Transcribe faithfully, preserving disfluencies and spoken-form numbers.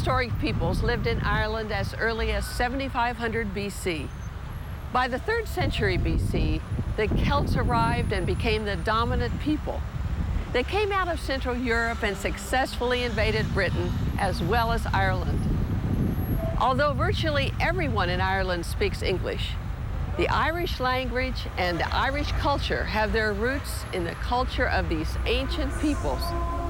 prehistoric peoples lived in Ireland as early as seventy-five hundred B C. By the third century B C, the Celts arrived and became the dominant people. They came out of Central Europe and successfully invaded Britain as well as Ireland. Although virtually everyone in Ireland speaks English, the Irish language and the Irish culture have their roots in the culture of these ancient peoples